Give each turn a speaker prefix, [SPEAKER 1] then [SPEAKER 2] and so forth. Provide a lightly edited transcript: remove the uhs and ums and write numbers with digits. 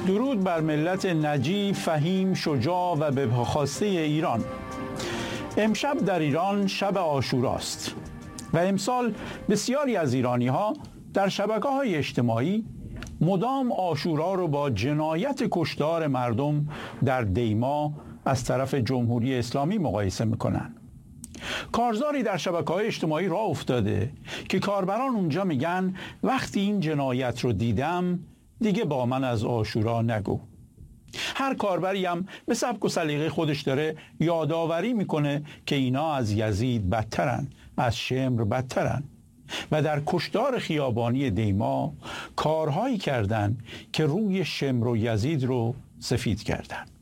[SPEAKER 1] درود بر ملت نجیب، فهیم، شجاع و به خواسته ایران. امشب در ایران شب عاشوراست و امسال بسیاری از ایرانی‌ها در شبکه‌های اجتماعی مدام عاشورا رو با جنایت کشتار مردم در دیما از طرف جمهوری اسلامی مقایسه میکنن. کارزاری در شبکه‌های اجتماعی راه افتاده که کاربران اونجا میگن وقتی این جنایت رو دیدم دیگه با من از عاشورا نگو. هر کاربری هم به سبک و سلیقه خودش داره یادآوری میکنه که اینا از یزید بدترن، از شمر بدترن و در کشتار خیابانی دیما کارهایی کردن که روی شمر و یزید رو سفید کردن.